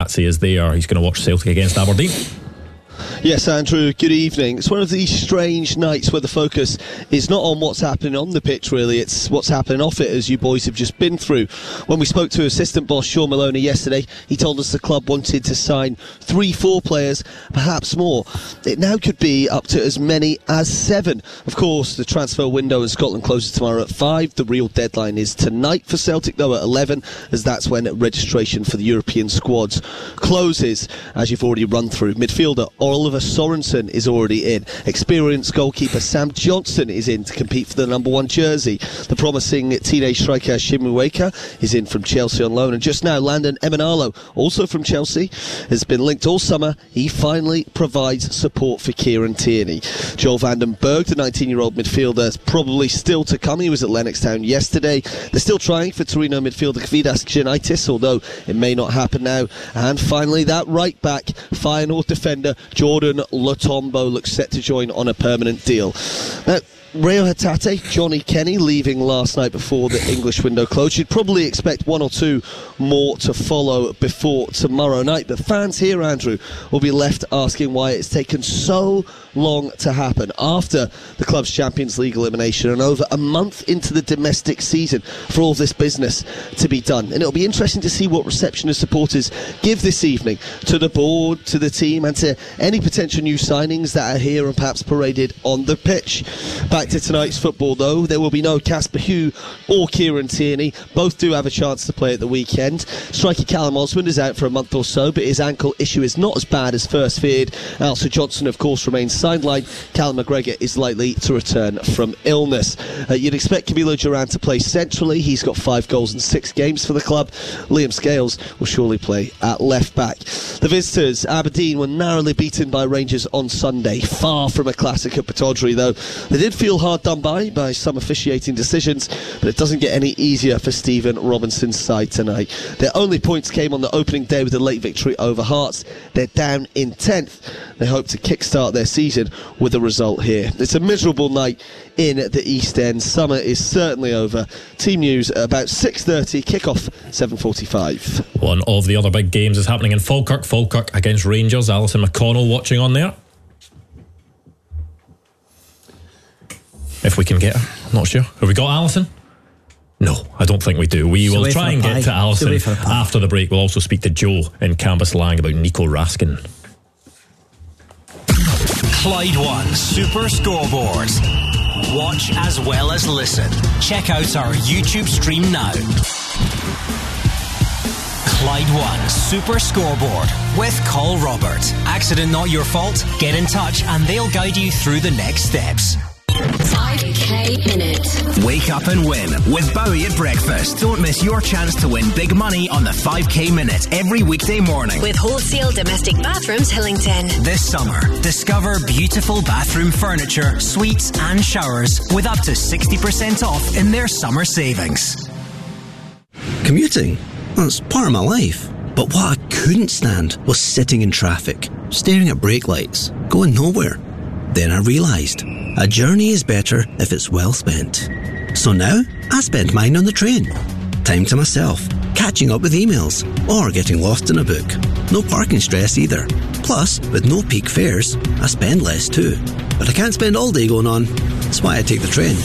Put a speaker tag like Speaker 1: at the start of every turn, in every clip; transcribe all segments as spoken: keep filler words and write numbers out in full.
Speaker 1: Patsy is there. He's going to watch Celtic against Aberdeen.
Speaker 2: Yes, Andrew, good evening. It's one of these strange nights where the focus is not on what's happening on the pitch, really. It's what's happening off it, as you boys have just been through. When we spoke to assistant boss Sean Maloney yesterday, he told us the club wanted to sign three, four players, perhaps more. It now could be up to as many as seven. Of course, the transfer window in Scotland closes tomorrow at five. The real deadline is tonight for Celtic, though, at eleven, as that's when registration for the European squads closes, as you've already run through. Midfielder Oliver Sorensen is already in. Experienced goalkeeper Sam Johnson is in to compete for the number one jersey. The promising teenage striker Shimuweka is in from Chelsea on loan. And just now, Landon Emenalo, also from Chelsea, has been linked all summer. He finally provides support for Kieran Tierney. Joel van den Berg, the nineteen-year-old midfielder, is probably still to come. He was at Lennox Town yesterday. They're still trying for Torino midfielder Kvidas Giannaitis, although it may not happen now. And finally, that right-back, Feyenoord defender Jordan Lotombo looks set to join on a permanent deal. Now, Rio Hatate, Johnny Kenny leaving last night before the English window closed. You'd probably expect one or two more to follow before tomorrow night, but fans here, Andrew, will be left asking why it's taken so long to happen after the club's Champions League elimination and over a month into the domestic season for all this business to be done. And it'll be interesting to see what reception of supporters give this evening to the board, to the team, and to any potential new signings that are here and perhaps paraded on the pitch. Back to tonight's football, though. There will be no Casper Hugh or Kieran Tierney. Both do have a chance to play at the weekend. Striker Callum Osmond is out for a month or so, but his ankle issue is not as bad as first feared. Alistair Johnson, of course, remains sidelined. Callum McGregor is likely to return from illness. Uh, you'd expect Camilo Duran to play centrally. He's got five goals in six games for the club. Liam Scales will surely play at left back. The visitors, Aberdeen, were narrowly beaten by Rangers on Sunday. Far from a classic at Pittodrie, though. They did feel hard done by by some officiating decisions, but it doesn't get any easier for Stephen Robinson's side tonight. Their only points came on the opening day with a late victory over Hearts. They're down in tenth. They hope to kickstart their season with a result here. It's a miserable night in the East End. Summer is certainly over. Team news at about six thirty, kick-off seven forty-five.
Speaker 1: One of the other big games is happening in Falkirk. Falkirk against Rangers. Alison McConnell watching on there. If we can get her, I'm not sure. Have we got Alison? No, I don't think we do. We
Speaker 3: She'll
Speaker 1: will try and get to Alison after the break. We'll also speak to Joe in Cambuslang about Nico Raskin.
Speaker 4: Clyde One Super Scoreboard. Watch as well as listen. Check out our YouTube stream now. Clyde One Super Scoreboard with Col Robert. Accident not your fault? Get in touch and they'll guide you through the next steps.
Speaker 5: five K Minute.
Speaker 4: Wake up and win with Bowie at breakfast. Don't miss your chance to win big money on the five K Minute every weekday morning.
Speaker 5: With Wholesale Domestic Bathrooms Hillington.
Speaker 4: This summer, discover beautiful bathroom furniture, suites and showers with up to sixty percent off in their summer savings.
Speaker 6: Commuting? That's part of my life. But what I couldn't stand was sitting in traffic, staring at brake lights, going nowhere. Then I realised a journey is better if it's well spent. So now I spend mine on the train. Time to myself, catching up with emails, or getting lost in a book. No parking stress either. Plus, with no peak fares, I spend less too. But I can't spend all day going on. That's why I take the train.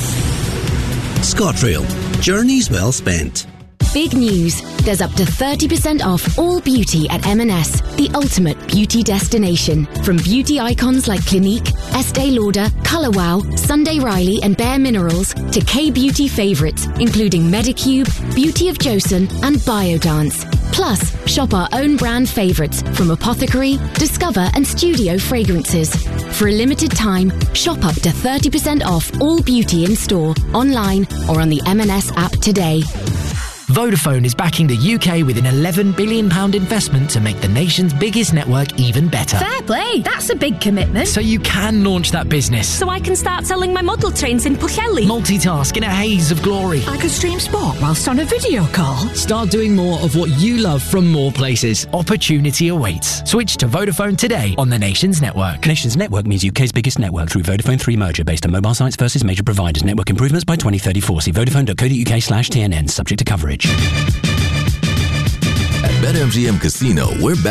Speaker 6: ScotRail. Journeys well spent.
Speaker 7: Big news. There's up to thirty percent off all beauty at M and S, the ultimate beauty destination. From beauty icons like Clinique, Estee Lauder, Colour Wow, Sunday Riley and Bare Minerals to K-beauty favourites, including Medicube, Beauty of Joseon and Biodance. Plus, shop our own brand favourites from Apothecary, Discover and Studio Fragrances. For a limited time, shop up to thirty percent off all beauty in store, online or on the M and S app today.
Speaker 8: Vodafone is backing the U K with an eleven billion pounds investment to make the nation's biggest network even better.
Speaker 9: Fair play, that's a big commitment.
Speaker 8: So you can launch that business.
Speaker 9: So I can start selling my model trains in Pwllheli.
Speaker 8: Multitask in a haze of glory.
Speaker 9: I could stream sport whilst on a video call.
Speaker 8: Start doing more of what you love from more places. Opportunity awaits. Switch to Vodafone today on the Nations Network.
Speaker 10: Nations Network means U K's biggest network through Vodafone three merger based on mobile sites versus major providers. Network improvements by twenty thirty-four. See vodafone.co.uk slash TNN. Subject to coverage.
Speaker 11: At BetMGM Casino, we're back.